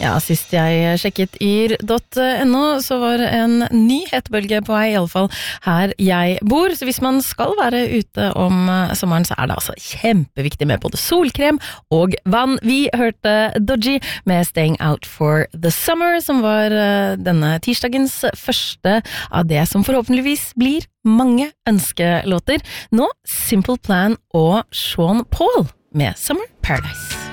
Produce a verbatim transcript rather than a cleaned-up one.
Ja, sist jeg sjekket yr punktum no, så var en ny hetebølge på vei, i alle fall her jeg bor. Så hvis man skal være ute om sommeren, så er det altså kjempeviktig med både solkrem og vann. Vi hørte Dodgy med Staying Out for the Summer, som var denne tirsdagens første av det som forhåpentligvis blir mange ønskelåter. Nå Simple Plan og Sean Paul med Summer Paradise.